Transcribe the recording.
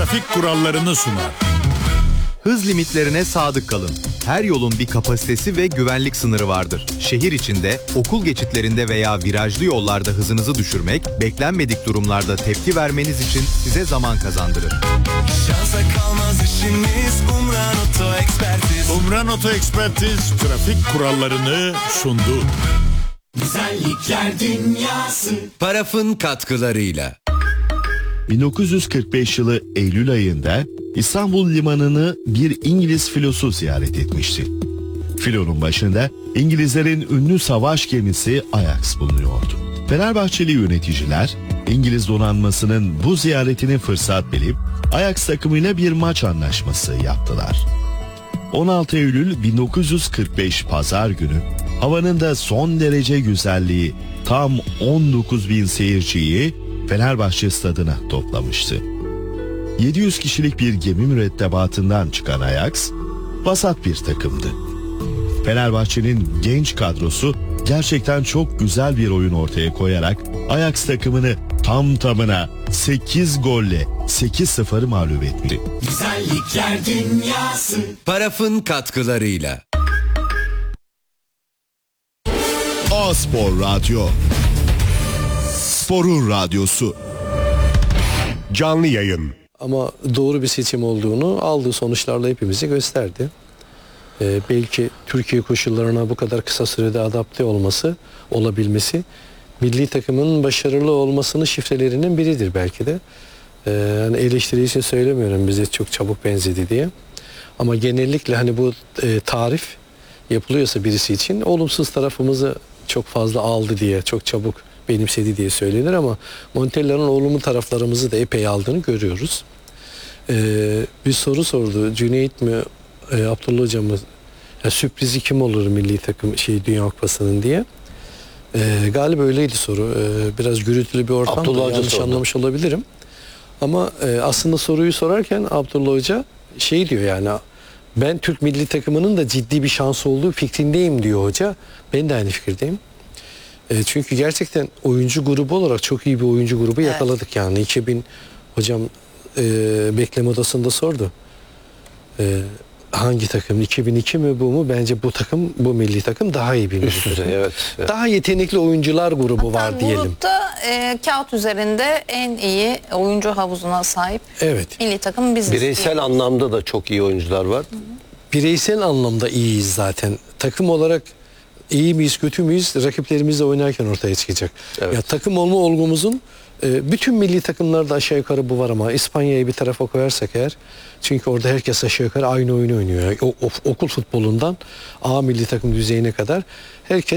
trafik kurallarını sunar. Hız limitlerine sadık kalın. Her yolun bir kapasitesi ve güvenlik sınırı vardır. Şehir içinde, okul geçitlerinde veya virajlı yollarda hızınızı düşürmek, beklenmedik durumlarda tepki vermeniz için size zaman kazandırır. Şansa kalmaz işimiz Umran Oto Ekspertiz. Umran Oto Ekspertiz trafik kurallarını sundu. Güzellikler dünyası. Paraf'ın katkılarıyla. 1945 yılı Eylül ayında İstanbul limanını bir İngiliz filosu ziyaret etmişti. Filonun başında İngilizlerin ünlü savaş gemisi Ajax bulunuyordu. Fenerbahçeli yöneticiler İngiliz donanmasının bu ziyaretini fırsat bilip Ajax takımıyla bir maç anlaşması yaptılar. 16 Eylül 1945 Pazar günü havanın da son derece güzelliği tam 19.000 seyirciyi Fenerbahçe stadına toplamıştı. 700 kişilik bir gemi mürettebatından çıkan Ajax, vasat bir takımdı. Fenerbahçe'nin genç kadrosu gerçekten çok güzel bir oyun ortaya koyarak Ajax takımını tam tamına 8 golle 8-0 mağlup etti. Güzellikler dünyası. Paraf'ın katkılarıyla. A-Spor Radyo, sporun radyosu. Canlı yayın. Ama doğru bir seçim olduğunu aldığı sonuçlarla hepimize gösterdi. Belki Türkiye koşullarına bu kadar kısa sürede adapte olabilmesi milli takımın başarılı olmasının şifrelerinin biridir belki de. Yani eleştiri için söylemiyorum bize çok çabuk benzedi diye. Ama genellikle hani bu tarif yapılıyorsa birisi için olumsuz tarafımızı çok fazla aldı diye, çok çabuk benimsedi diye söylenir ama Montella'nın olumlu taraflarımızı da epey aldığını görüyoruz. Bir soru sordu. Cüneyt mi, Abdullah Hoca mı? Ya sürprizi kim olur milli takım Dünya Kupası'nın diye. Galiba öyleydi soru. Biraz gürültülü bir ortamda yanlış anlamış olabilirim. Ama aslında soruyu sorarken Abdullah Hoca diyor yani ben Türk milli takımının da ciddi bir şansı olduğu fikrindeyim diyor hoca. Ben de aynı fikirdeyim. Çünkü gerçekten oyuncu grubu olarak çok iyi bir oyuncu grubu yakaladık yani. 2000 hocam bekleme odasında sordu. Hangi takım? 2002 mi bu mu? Bence bu takım, bu milli takım daha iyi bir milli takım. Evet. Daha yetenekli oyuncular grubu var diyelim. Grupta kağıt üzerinde en iyi oyuncu havuzuna sahip milli takım biziz. Bireysel anlamda da çok iyi oyuncular var. Bireysel anlamda iyiyiz zaten. Takım olarak iyi miyiz, kötü müyüz? Rakiplerimizle oynarken ortaya çıkacak. Evet. Ya takım olma olgumuzun bütün milli takımlarda aşağı yukarı bu var ama İspanya'yı bir tarafa koyarsak eğer, çünkü orada herkes aşağı yukarı aynı oyunu oynuyor. Okul futbolundan A milli takım düzeyine kadar herkes